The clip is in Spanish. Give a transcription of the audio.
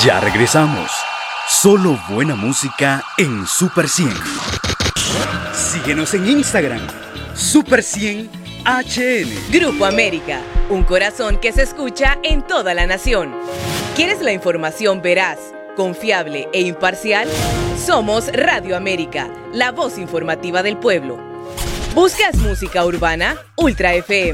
Ya regresamos. Solo buena música en Super 100. Síguenos en Instagram. Super 100 HN. Grupo América, un corazón que se escucha en toda la nación. ¿Quieres la información veraz, confiable e imparcial? Somos Radio América, la voz informativa del pueblo. ¿Buscas música urbana? Ultra FM.